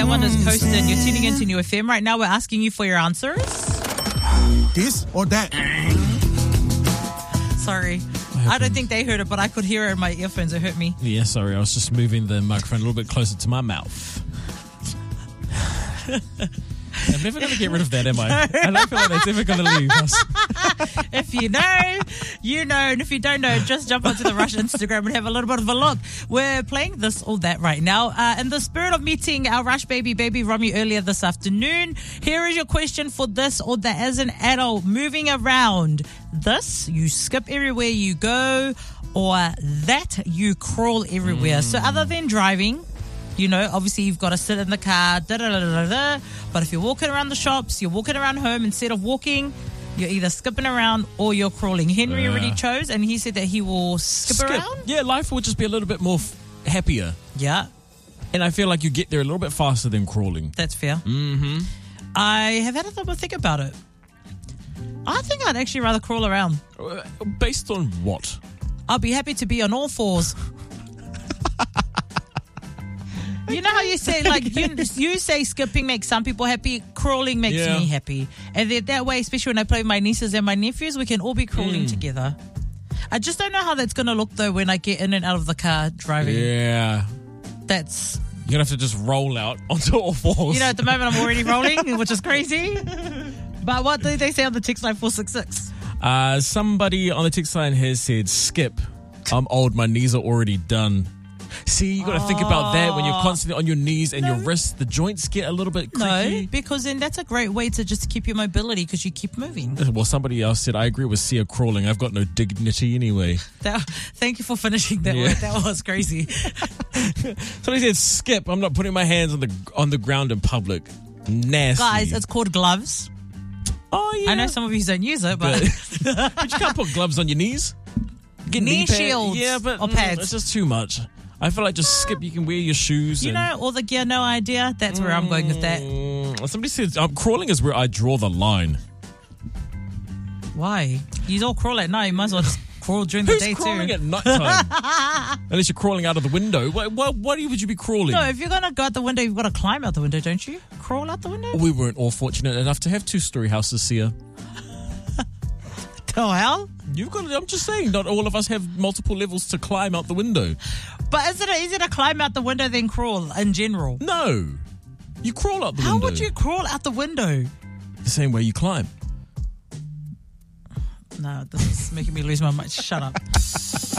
That one is Coastin. You're tuning into New FM. Right now, we're asking you for your answers. This or that? Sorry. I don't think they heard it, but I could hear it in my earphones. It hurt me. Yeah, sorry. I was just moving the microphone a little bit closer to my mouth. I'm never going to get rid of that, am I? I don't feel like that's ever going to leave us. If you know, you know. And if you don't know, just jump onto the Rush Instagram and have a little bit of a look. We're playing this or that right now. In the spirit of meeting our Rush baby Romy earlier this afternoon, here is your question for this or that. As an adult, moving around, this, you skip everywhere you go, or that, you crawl everywhere. So other than driving, you know, obviously you've got to sit in the car, but if you're walking around the shops, you're walking around home, instead of walking, you're either skipping around or you're crawling. Henry already chose, and he said that he will skip around. Yeah, life will just be a little bit more happier. Yeah. And I feel like you get there a little bit faster than crawling. That's fair. Mm-hmm. I have had a little think about it. I think I'd actually rather crawl around. Based on what? I'll be happy to be on all fours. You know how you say, like, you say skipping makes some people happy, crawling makes me happy. And then that way, especially when I play with my nieces and my nephews, we can all be crawling together. I just don't know how that's going to look, though, when I get in and out of the car driving. Yeah. That's... You're going to have to just roll out onto all fours. You know, at the moment, I'm already rolling, which is crazy. But what do they say on the text line 466? Somebody on the text line has said, skip. I'm old, my knees are already done. See, you got to think about that when you're constantly on your knees and your wrists. The joints get a little bit creaky. No, because then that's a great way to just keep your mobility because you keep moving. Well, somebody else said, I agree with Sia crawling. I've got no dignity anyway. Thank you for finishing that word. That was crazy. Somebody said, skip. I'm not putting my hands on the ground in public. Nasty. Guys, it's called gloves. Oh, yeah. I know some of you don't use it, but you can't put gloves on your knees. Get knee shields or pads. It's just too much. I feel like just skip. You can wear your shoes. You know, all the gear, no idea. That's where I'm going with that. Somebody says crawling is where I draw the line. Why? You all crawl at night. You might as well just crawl during the day too. Who's crawling at night time? Unless you're crawling out of the window. Why would you be crawling? No, if you're going to go out the window, you've got to climb out the window, don't you? Crawl out the window? We weren't all fortunate enough to have 2-story houses here. Oh, hell? I'm just saying, not all of us have multiple levels to climb out the window. But is it easier to climb out the window than crawl in general? No. You crawl out the window. How would you crawl out the window? The same way you climb. No, this is making me lose my mind. Shut up.